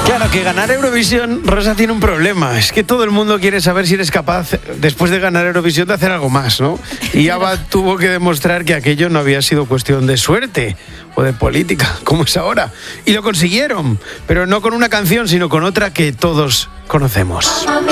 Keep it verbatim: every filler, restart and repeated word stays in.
Claro, que ganar Eurovisión, Rosa, tiene un problema. Es que todo el mundo quiere saber si eres capaz, después de ganar Eurovisión, de hacer algo más, ¿no? Y Ava tuvo que demostrar que aquello no había sido cuestión de suerte o de política, como es ahora. Y lo consiguieron, pero no con una canción, sino con otra que todos conocemos.